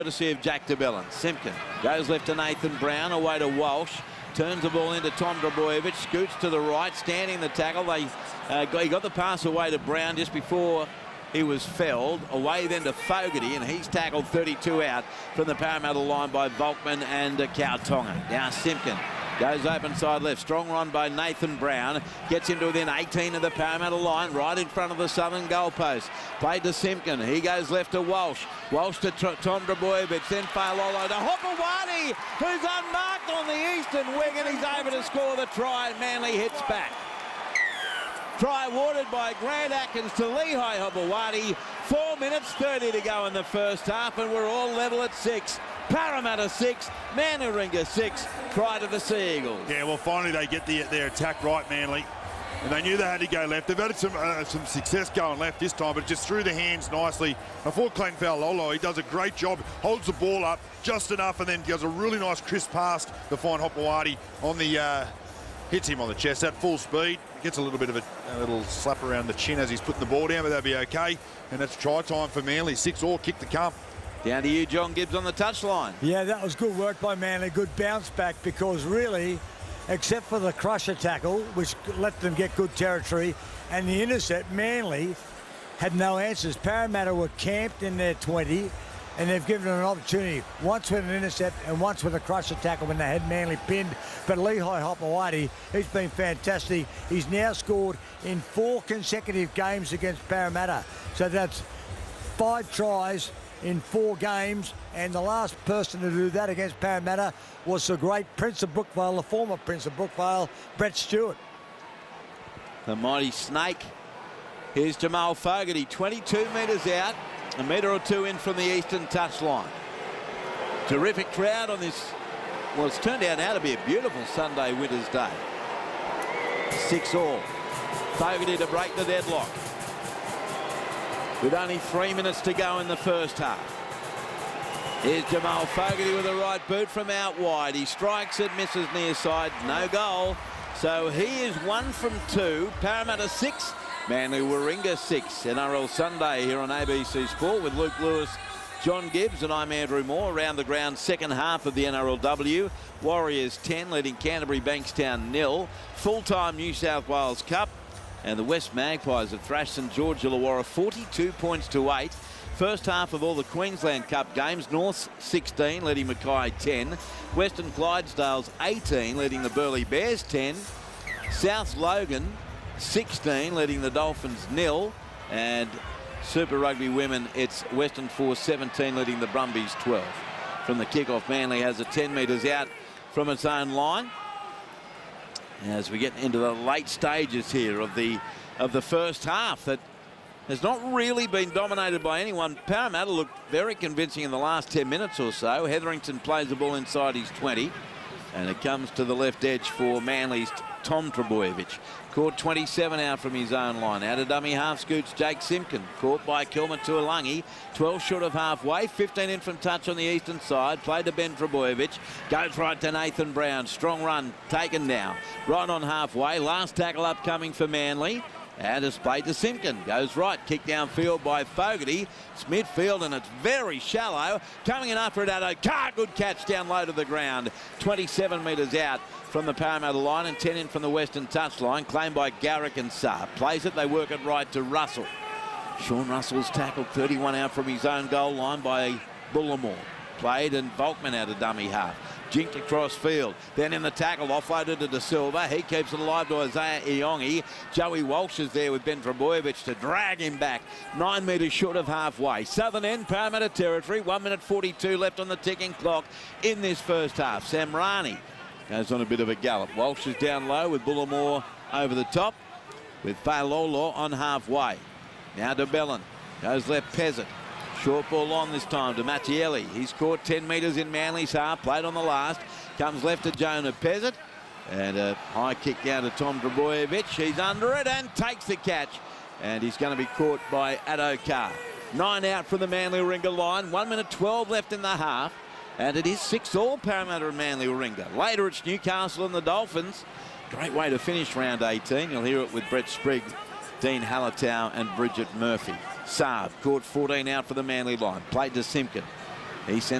courtesy of Jack DeBellin. Simpkin goes left to Nathan Brown, away to Walsh. Turns the ball into Tom Trbojevic, scoots to the right, standing the tackle. He got the pass away to Brown just before he was felled. Away then to Fogarty, and he's tackled 32 out from the Parramatta line by Volkman and Kautonga. Now Simpkin goes open side left. Strong run by Nathan Brown. Gets him to within 18 of the Parramatta line, right in front of the southern goalpost. Played to Simpkin. He goes left to Walsh. Walsh to Tom Trbojevic. Then Failolo to Hopewadi, who's unmarked on the eastern wing, and he's able to score the try, and Manly hits back. Try awarded by Grant Atkins to Lehigh Hopewadi. 4 minutes 30 to go in the first half, and we're all level at 6. Parramatta 6, Manuringa 6, try to the Sea Eagles. Yeah, well, finally they get their attack right, Manly. And they knew they had to go left. They've had some success going left this time, but just through the hands nicely. And for Clayton Failolo, he does a great job, holds the ball up just enough, and then does a really nice crisp pass to find Hopewadi on the... hits him on the chest at full speed. Gets a little bit of a little slap around the chin as he's putting the ball down, but that'll be okay. And that's try time for Manly. 6-all, kick to come. Down to you, John Gibbs, on the touchline. Yeah, that was good work by Manly. Good bounce back, because really, except for the crusher tackle, which let them get good territory, and the intercept, Manly had no answers. Parramatta were camped in their 20, and they've given them an opportunity. Once with an intercept and once with a crusher tackle when they had Manly pinned. But Lehigh Hopewadi, he's been fantastic. He's now scored in 4 consecutive games against Parramatta. So that's 5 tries in 4 games, and the last person to do that against Parramatta was the great Prince of Brookvale, the former Prince of Brookvale, Brett Stewart. The mighty snake. Here's Jamal Fogarty, 22 metres out, a metre or 2 in from the eastern touchline. Terrific crowd on this, well, it's turned out now to be a beautiful Sunday winter's day. 6-all. Fogarty to break the deadlock, with only 3 minutes to go in the first half. Here's Jamal Fogarty with a right boot from out wide. He strikes it, misses near side, no goal. So he is 1 from 2. Parramatta 6, Manly Warringah 6. NRL Sunday here on ABC Sport with Luke Lewis, John Gibbs, and I'm Andrew Moore. Around the ground, second half of the NRLW. Warriors 10, leading Canterbury Bankstown 0. Full-time New South Wales Cup. And the West Magpies have thrashed St George Illawarra 42 points to 8. First half of all the Queensland Cup games, North 16, leading Mackay 10. Western Clydesdales 18, leading the Burleigh Bears 10. South Logan 16, leading the Dolphins 0. And Super Rugby Women, it's Western Force 17, leading the Brumbies 12. From the kickoff, Manly has a 10 metres out from its own line. As we get into the late stages here of the first half, that has not really been dominated by anyone. Parramatta looked very convincing in the last 10 minutes or so. Hetherington plays the ball inside his 20, and it comes to the left edge for Manly's Tom Trbojevic. Caught 27 out from his own line. Out of dummy half scoots Jake Simpkin. Caught by Kilman Tuolangi. 12 short of halfway. 15 in from touch on the eastern side. Played to Ben Trbojevic. Goes right to Nathan Brown. Strong run taken now. Right on halfway. Last tackle upcoming for Manly. And it's played to Simpkin. Goes right. Kick downfield by Fogarty. It's midfield and it's very shallow. Coming in after it, Addo-Carr. Good catch down low to the ground. 27 metres out from the Parramatta line and 10 in from the western touchline. Claimed by Garrick and Saab. Plays it. They work it right to Russell. Sean Russell's tackled 31 out from his own goal line by Bullimore. Played and Volkman out of dummy half. Jinked across field. Then in the tackle, offloaded to De Silva. He keeps it alive to Isaiah Iongi. Joey Walsh is there with Ben Trbojevic to drag him back. 9 metres short of halfway. Southern end, Parramatta territory. 1 minute 42 left on the ticking clock in this first half. Samrani goes on a bit of a gallop. Walsh is down low with Bullimore over the top, with Failolo on halfway. Now to Bellin. Goes left, Pezzett. Short ball on this time to Mattielli. He's caught 10 metres in Manly's half. Played on the last. Comes left to Jonah Pezzett. And a high kick down to Tom Trbojevic. He's under it and takes the catch. And he's going to be caught by Addo-Carr. 9 out from the Manly Warringah line. 1 minute 12 left in the half. And it is 6-all Parramatta and Manly Warringah. Later it's Newcastle and the Dolphins. Great way to finish round 18. You'll hear it with Brett Sprigg, Dean Hallertau and Bridget Murphy. Saab caught 14 out for the Manly line. Played to Simpkin. He sent